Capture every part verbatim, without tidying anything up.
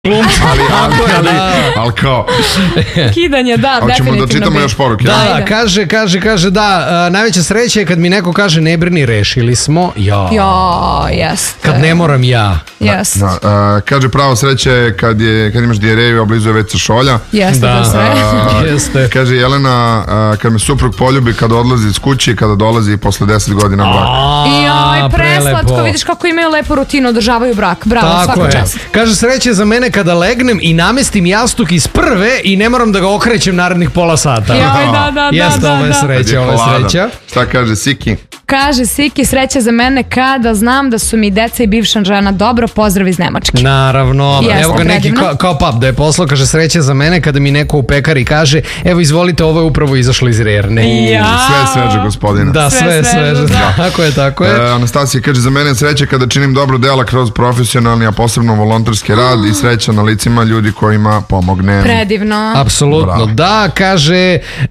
ali, ali, ali, ali kao kidanje, da, definitivno. Hoćemo da čitamo još poruke. Da, da, kaže, kaže, kaže da, uh, najveća sreća je kad mi neko kaže ne brini, rešili smo. Ja, ja, jest. Kad ne moram ja. Jest. Da, uh, kaže pravo sreća je kad, je, kad imaš dijareju i oblizuje već sa šolja. Jeste, da, da sve. Uh, jeste. Kaže Jelena, uh, kad me suprug poljubi, kada odlazi iz kuće i kada dolazi posle deset godina braka. Joj, preslatko, vidiš kako imaju lepu rutinu, održavaju brak. Bravo, svaka čast. Kaže sreće za mene kada legnem i namestim jastuk iz prve i ne moram da ga okrećem narednih pola sata. Joj, da, da, Jeste, da, ovo je da. sreća, ovo je sreća. Šta kaže Siki? Kaže Siki, sreća za mene kada znam da su mi deca i bivša žena dobro, pozdrav iz Nemačke. Naravno, Jeste, evo ga neki predivno. kao, kao pap da je poslao, kaže sreća za mene kada mi neko u pekari kaže evo izvolite, ovo je upravo izašlo iz rerne. Ja. Sve sveže, gospodine. Da, sve, Sve sve sveže, sveže, da. tako je, tako je. E, Anastasija kaže za mene sreća kada činim dobro dela kroz profesionalni, a posebno volonterski rad i sreća na licima ljudi kojima pomognem. Predivno. Apsolutno, Bravo. da, kaže uh,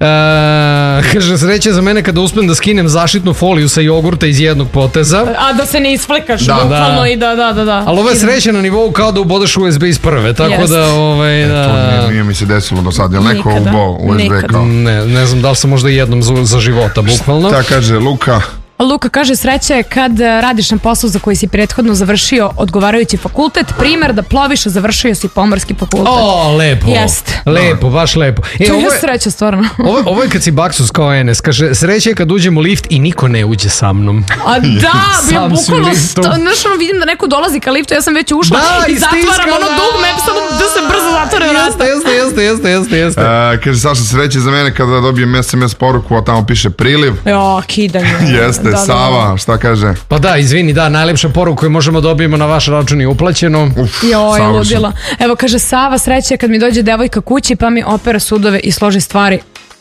kaže sreća za mene kada uspem da skinem zaštitnu foliju sa jogurta iz jednog poteza. A da se ne isflikaš, Da, bukvalno da. i da, da, da, da. Ali ovo je sreća na nivou kao da ubodeš U S B iz prve, tako Jest. da, ovaj, da... To nije, nije mi se desilo do sad, je li neko Nikada. ubo U S B Nikada. kao? Ne, ne znam da li sam možda jednom za, za života, bukvalno. Šta kaže Luka? Luka kaže sreća je kad radiš na poslu za koji si prethodno završio odgovarajući fakultet, primer da ploviš, a završio si pomorski fakultet. O, lepo. Jest. Lepo, baš lepo. E, To ovo je je, sreća, stvarno. ovo, ovo je kad si baksus kao Enes, kaže sreća je kad uđem u lift i niko ne uđe sa mnom. A da, ja Sam si u bukvalno, liftu. sta- znaš, ono, vidim da neko dolazi ka liftu, ja sam već ušla Da, i i zatvaram stiskam, ono da. dugme, samo da se brzo zatvore vrata. Jeste, jeste, jeste, jeste, jeste. E, kaže Saša sreće za mene kada dobijem S M S poruku, a tamo piše priliv. Jo, kidanje. Jeste, Da, da, da. Sava, šta kaže? Pa da, izvini, da, najlepša poruka koju možemo dobijemo na vaš račun je uplaćeno. Uf, Joj, savršeno. ludila. Evo, kaže Sava, sreća je kad mi dođe devojka kući pa mi opera sudove i složi stvari.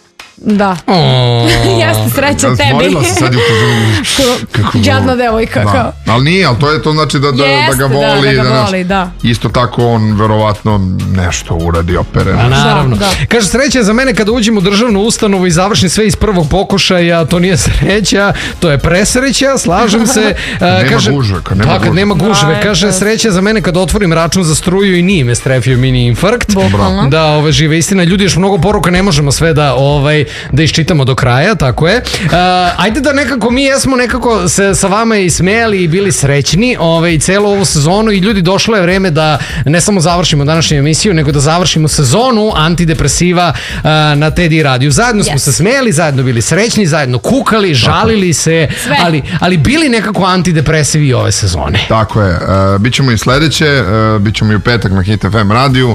Da. O, Jeste sreća Ja, tebi. Smorila se sad je upozorila. Kako Jadna voli. devojka. Da. Kao. Ali nije, ali to je to znači da, da, da Jeste, ga da, voli. da ga znaš, voli, da. Isto tako on verovatno nešto uradi opere. A naravno. Da, da. Kaže, sreća je za mene kada uđem u državnu ustanovu i završim sve iz prvog pokušaja, to nije sreća, to je presreća, slažem se. nema kaže, gužve, kad nema da, kad gužve. nema gužve. Da, Kaže, eto. sreća je za mene kada otvorim račun za struju i nije me strefio mini infarkt. Bukvalno. Da, ove žive istina. Ljudi, još mnogo poruka, ne možemo sve da, ovaj, da iščitamo do kraja, tako je. Uh, ajde da nekako mi jesmo nekako se sa vama i smejali i bili srećni ovaj, celu ovu sezonu i ljudi, došlo je vreme da ne samo završimo današnju emisiju, nego da završimo sezonu antidepresiva uh, na Teddy radiju. Zajedno smo Yes. se smejali, zajedno bili srećni, zajedno kukali, žalili se, Sve. ali, ali bili nekako antidepresivi i ove sezone. Tako je, uh, bit ćemo i sledeće, uh, bit ćemo i u petak na Hit F M radiju uh,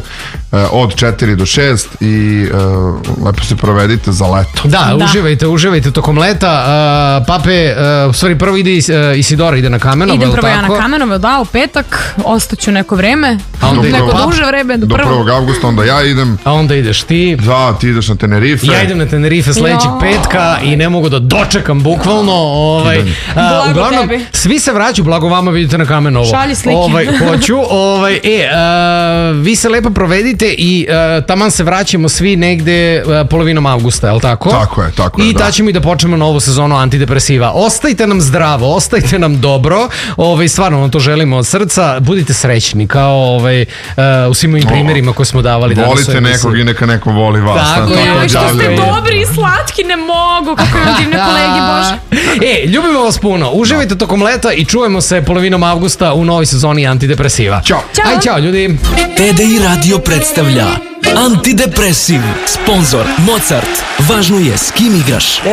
od četiri do šest i uh, lepo se provedite za leto. Da, Da. uživajte, uživajte tokom leta. Uh, pape, uh, u stvari prvo ide Is, uh, Isidora, ide na Kamenovo, Idem je li prvo ja tako? na Kamenovo, da, u petak, ostaću neko vreme, A onda ide neko pap. duže vreme, do Do prvog. prvog avgusta onda ja idem, A onda ideš ti. da, ti ideš na Tenerife. Ja idem na Tenerife sledećeg Joj. petka i ne mogu da dočekam bukvalno. Ovaj, a, Blago uglavnom, tebi. svi se vraćaju, blago vama, vidite na Kamenovo. Šalji slike. Ovaj, hoću. Ovaj, e, a, vi se lepo provedite i a, taman se vraćamo svi negde a, polovinom avgusta, je li tako? Tako je, tako je, I da. ta ćemo i da počnemo novu sezonu antidepresiva. Ostajte nam zdravo, ostajte nam dobro. Ovaj, stvarno vam to želimo od srca. Budite srećni, kao ovaj, a, u svim ovim primjerima koje smo davali danas. u Volite emisiji. nekog i neka neko voli vas. Tako Tako je, Joj, što Tako ste je. dobri i slatki, ne mogu, kako imam divne kolege, bože. E, ljubimo vas puno. Uživajte tokom leta i čujemo se polovinom avgusta u novoj sezoni antidepresiva. Ćao. Ćao. Aj, čao ljudi. T D I Radio predstavlja Antidepresiv. Sponzor Mozart. Važno je s kim igraš.